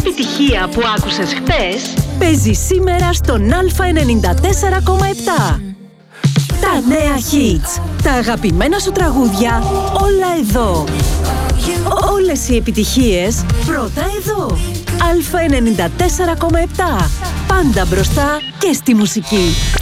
επιτυχία που άκουσες χθες παίζει σήμερα στον Α94,7. Τα νέα hits, τα αγαπημένα σου τραγούδια, όλα εδώ. Όλες οι επιτυχίες, πρώτα εδώ. Α94,7. Πάντα μπροστά και στη μουσική.